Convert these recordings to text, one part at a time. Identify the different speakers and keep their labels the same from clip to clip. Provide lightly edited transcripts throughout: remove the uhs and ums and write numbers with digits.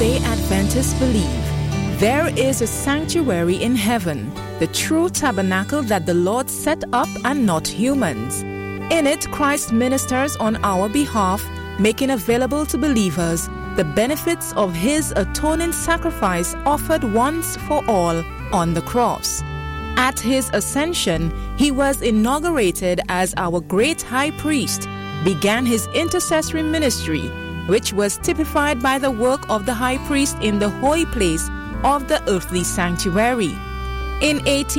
Speaker 1: Seventh-day Adventists believe there is a sanctuary in heaven, the true tabernacle that the Lord set up and not humans. In it, Christ ministers on our behalf, making available to believers the benefits of his atoning sacrifice offered once for all on the cross. At his ascension, he was inaugurated as our great high priest, began his intercessory ministry, which was typified by the work of the high priest in the holy place of the earthly sanctuary. In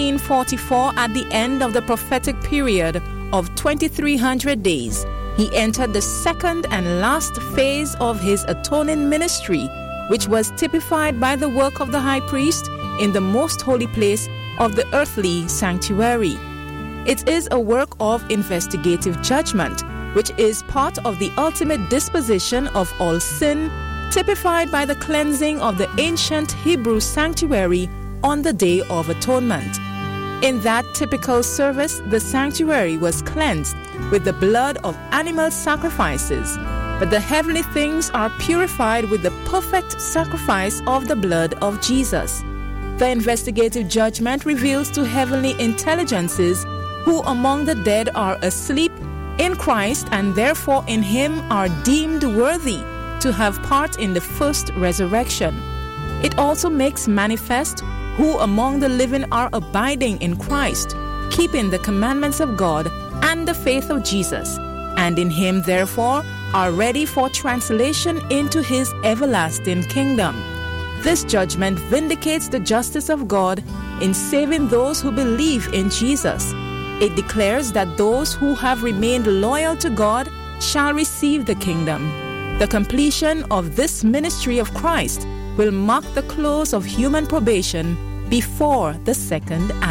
Speaker 1: 1844, at the end of the prophetic period of 2300 days, he entered the second and last phase of his atoning ministry, which was typified by the work of the high priest in the most holy place of the earthly sanctuary. It is a work of investigative judgment, which is part of the ultimate disposition of all sin, typified by the cleansing of the ancient Hebrew sanctuary on the Day of Atonement. In that typical service, the sanctuary was cleansed with the blood of animal sacrifices, but the heavenly things are purified with the perfect sacrifice of the blood of Jesus. The investigative judgment reveals to heavenly intelligences who among the dead are asleep in Christ and therefore in him are deemed worthy to have part in the first resurrection. It also makes manifest who among the living are abiding in Christ, keeping the commandments of God and the faith of Jesus, and in him therefore are ready for translation into his everlasting kingdom. This judgment vindicates the justice of God in saving those who believe in Jesus. It declares that those who have remained loyal to God shall receive the kingdom. The completion of this ministry of Christ will mark the close of human probation before the second